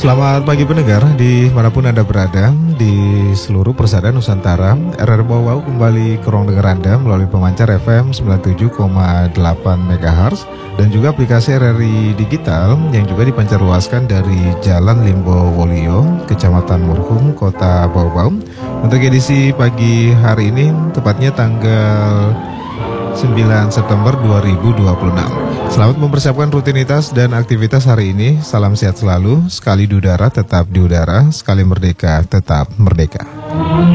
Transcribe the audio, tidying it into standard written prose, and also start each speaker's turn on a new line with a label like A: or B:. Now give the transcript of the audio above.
A: Selamat pagi pendengar dimanapun Anda berada di seluruh persada Nusantara. RRI Bawau kembali ke ruang dengar Anda melalui pemancar FM 97,8 MHz dan juga aplikasi RRI Digital yang juga dipancarluaskan dari Jalan Limbo Wolio, Kecamatan Murhum, Kota Bawau. Untuk edisi pagi hari ini tepatnya tanggal 9 September 2026. Selamat mempersiapkan rutinitas dan aktivitas hari ini. Salam sehat selalu. Sekali di udara tetap di udara, sekali merdeka tetap merdeka.